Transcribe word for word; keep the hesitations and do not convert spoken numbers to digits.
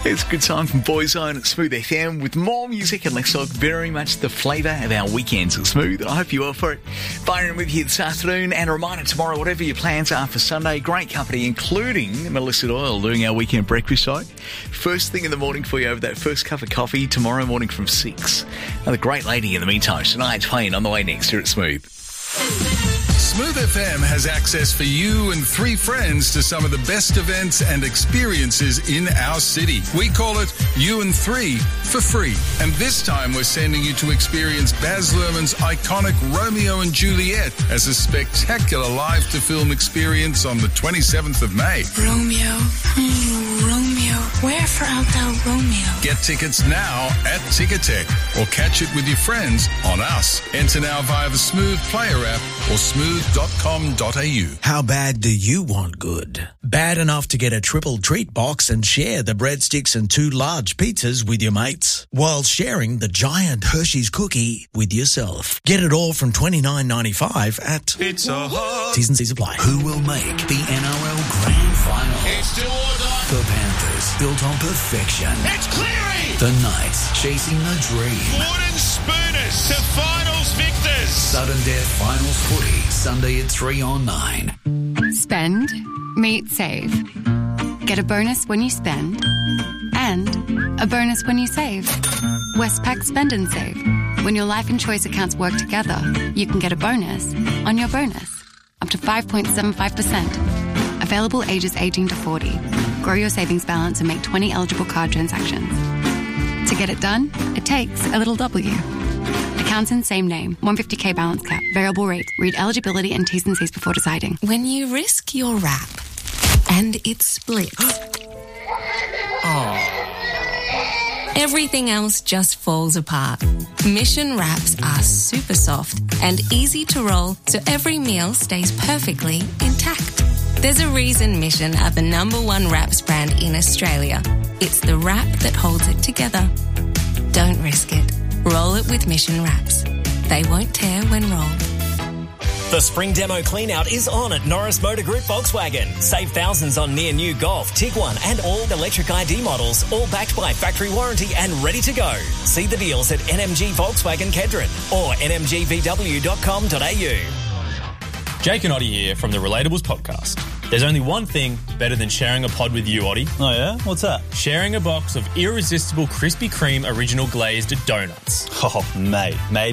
It's a good time from Boyzone at Smooth F M with more music and less like very much the flavour of our weekends at Smooth. I hope you are for it. Byron with you this afternoon, and a reminder tomorrow, whatever your plans are for Sunday, great company, including Melissa Doyle doing our weekend breakfast show. First thing in the morning for you over that first cup of coffee tomorrow morning from six. Another great lady in the meantime, Shania Twain, on the way next here at Smooth. Smooth F M has access for you and three friends to some of the best events and experiences in our city. We call it You and Three for free. And this time we're sending you to experience Baz Luhrmann's iconic Romeo and Juliet as a spectacular live-to-film experience on the twenty-seventh of May. Romeo, hmm, Romeo, wherefore art thou Romeo? Get tickets now at Ticketek or catch it with your friends on Us. Enter now via the Smooth Player app or smooth dot com dot a u. How bad do you want good? Bad enough to get a triple treat box and share the breadsticks and two large pizzas with your mates, while sharing the giant Hershey's cookie with yourself. Get it all from twenty-nine ninety-five at Pizza Hut. T's and C's apply. Who will make the N R L Grand Final? It's still order. The Panthers, built on perfection. It's Cleary. The Knights, chasing the dream. Wooden Spooners to finals victors. Sudden Death Finals footy, Sunday at three on nine. Spend, meet, save. Get a bonus when you spend and a bonus when you save. Westpac Spend and Save. When your life and choice accounts work together, you can get a bonus on your bonus, up to five point seven five percent. Available ages eighteen to forty. Grow your savings balance and make twenty eligible card transactions. To get it done, it takes a little W. Accounts in same name. one hundred fifty k balance cap. Variable rate. Read eligibility and T's and C's before deciding. When you risk your wrap and it splits, everything else just falls apart. Mission wraps are super soft and easy to roll, so every meal stays perfectly intact. There's a reason Mission are the number one wraps brand in Australia. It's the wrap that holds it together. Don't risk it. Roll it with Mission wraps. They won't tear when rolled. The spring demo cleanout is on at Norris Motor Group Volkswagen. Save thousands on near new Golf, Tiguan and all electric I D models, all backed by factory warranty and ready to go. See the deals at N M G Volkswagen Kedron or n m g v w dot com dot a u. Jake and Oddie here from the Relatables podcast. There's only one thing better than sharing a pod with you, Oddie. Oh yeah? What's that? Sharing a box of irresistible Krispy Kreme original glazed donuts. Oh, mate. Made